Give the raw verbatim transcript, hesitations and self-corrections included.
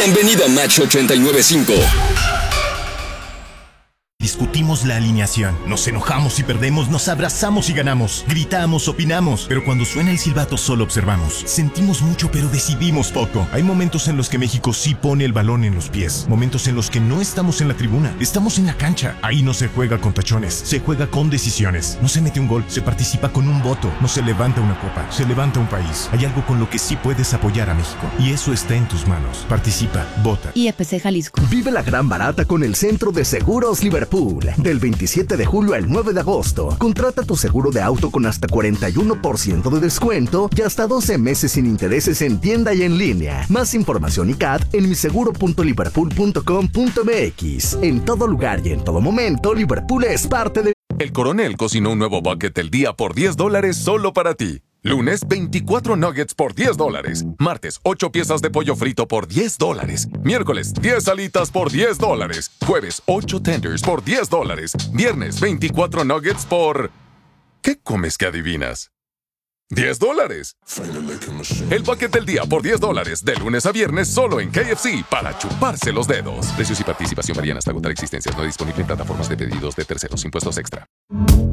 Bienvenido a Match ochenta y nueve punto cinco. Discutimos la alineación, nos enojamos y perdemos, nos abrazamos y ganamos, gritamos, opinamos, pero cuando suena el silbato solo observamos. Sentimos mucho pero decidimos poco. Hay momentos en los que México sí pone el balón en los pies, momentos en los que no estamos en la tribuna, estamos en la cancha. Ahí no se juega con tachones, se juega con decisiones. No se mete un gol, se participa con un voto, no se levanta una copa, se levanta un país. Hay algo con lo que sí puedes apoyar a México y eso está en tus manos. Participa, vota. I F C Jalisco. Vive la gran barata con el Centro de Seguros Liverpool. Del veintisiete de julio al nueve de agosto. Contrata tu seguro de auto con hasta cuarenta y uno por ciento de descuento y hasta doce meses sin intereses en tienda y en línea. Más información y C A D en miseguro punto liverpool punto com punto m x. En todo lugar y en todo momento, Liverpool es parte de... El Coronel cocinó un nuevo bucket del día por diez dólares solo para ti. Lunes, veinticuatro nuggets por diez dólares. Martes, ocho piezas de pollo frito por diez dólares. Miércoles, diez alitas por diez dólares. Jueves, ocho tenders por diez dólares. Viernes, veinticuatro nuggets por... ¿Qué comes que adivinas? ¡diez dólares! El bucket del día por diez dólares. De lunes a viernes solo en K F C para chuparse los dedos. Precios y participación varían hasta agotar existencias. No disponible en plataformas de pedidos de terceros. Impuestos extra.